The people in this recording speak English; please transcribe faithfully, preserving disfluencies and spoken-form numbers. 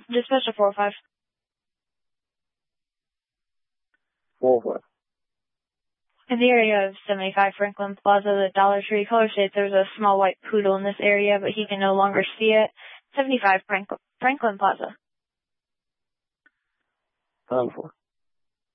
Dispatch to four oh five. four oh five. In the area of seventy-five Franklin Plaza, the Dollar Tree caller states there's a small white poodle in this area, but he can no longer see it. seventy-five Franklin, Franklin Plaza. Time for.